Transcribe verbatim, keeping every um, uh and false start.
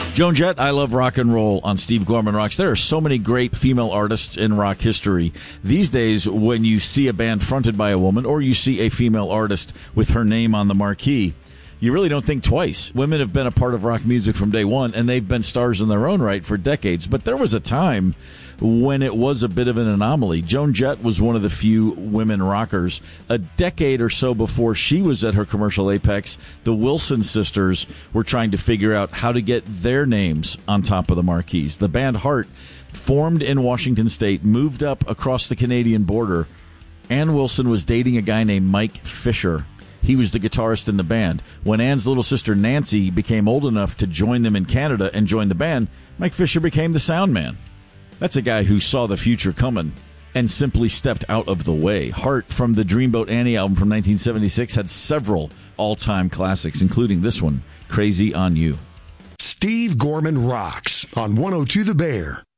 Joan Jett, I Love Rock and Roll on Steve Gorman Rocks. There are so many great female artists in rock history. These days, when you see a band fronted by a woman or you see a female artist with her name on the marquee, you really don't think twice. Women have been a part of rock music from day one, and they've been stars in their own right for decades. But there was a time when it was a bit of an anomaly. Joan Jett was one of the few women rockers. A decade or so before she was at her commercial apex, the Wilson sisters were trying to figure out how to get their names on top of the marquees. The band Heart, formed in Washington State, moved up across the Canadian border. Ann Wilson was dating a guy named Mike Fisher. He was the guitarist in the band. When Ann's little sister Nancy became old enough to join them in Canada and join the band, Mike Fisher became the sound man. That's a guy who saw the future coming and simply stepped out of the way. Heart, from the Dreamboat Annie album from nineteen seventy-six, had several all-time classics, including this one, Crazy on You. Steve Gorman Rocks on one oh two The Bear.